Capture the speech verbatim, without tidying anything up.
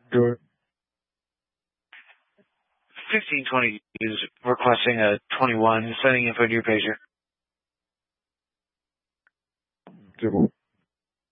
Sure. fifteen twenty is requesting a twenty-one, sending info to your pager. Zero.